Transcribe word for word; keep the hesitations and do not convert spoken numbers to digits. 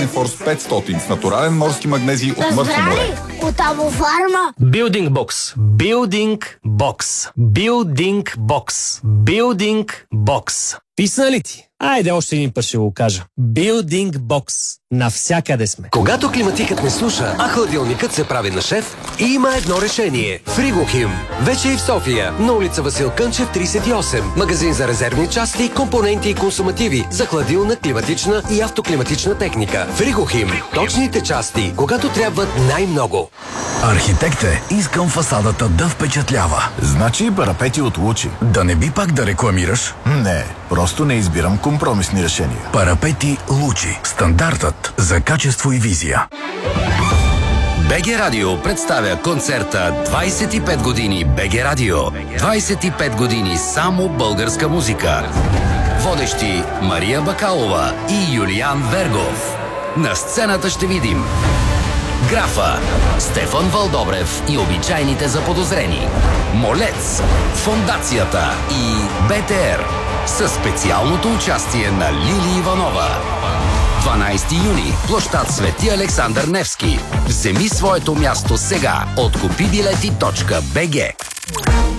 Форс петстотин с натурален морски магнезий от мъртво море. От Авофарма. Building Box. Building Box. Building Box. Building Box. Писна ли ти? Айде още един път ще го кажа. Building Box. Навсякъде сме. Когато климатикът не слуша, а хладилникът се прави на шеф, има едно решение. Фригохим. Вече и в София. На улица Васил Кънчев, тридесет и осем. Магазин за резервни части, компоненти и консумативи за хладилна, климатична и автоклиматична техника. Фригохим. Точните части, когато трябват най-много. Архитект е, искам фасадата да впечатлява. Значи парапети от Лучи. Да не би пак да рекламираш? Не, просто не избирам компромисни решения. Парапети Лучи. Стандартът за качество и визия. БГ Радио представя концерта двадесет и пет години БГ Радио. двадесет и пет години само българска музика. Водещи Мария Бакалова и Юлиан Вергов. На сцената ще видим Графа, Стефан Вълдобрев и обичайните заподозрени, Молец, Фондацията и БТР със специалното участие на Лили Иванова. дванадесети юни, площад Свети Александър Невски. Вземи своето място сега от купи билети точка бг.